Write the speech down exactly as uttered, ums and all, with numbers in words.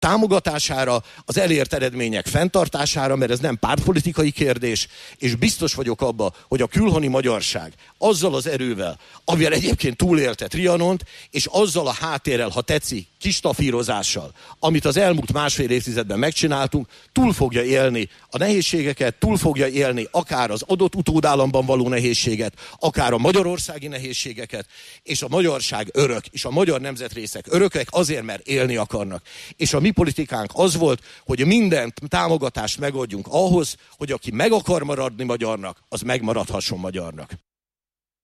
támogatására, az elért eredmények fenntartására, mert ez nem pártpolitikai kérdés, és biztos vagyok abba, hogy a külhoni magyarság azzal az erővel, amivel egyébként túlélte Trianont, és azzal a háttérrel, ha tetszik, kis tafírozással, amit az elmúlt másfél évtizedben megcsináltunk, túl fogja élni a nehézségeket, túl fogja élni akár az adott utódállamban való nehézséget, akár a magyarországi nehézségeket, és a magyarság örök, és a magyar nemzetrészek örökek azért, mert élni akarnak. És a mi politikánk az volt, hogy minden támogatást megadjunk ahhoz, hogy aki meg akar maradni magyarnak, az megmaradhasson magyarnak.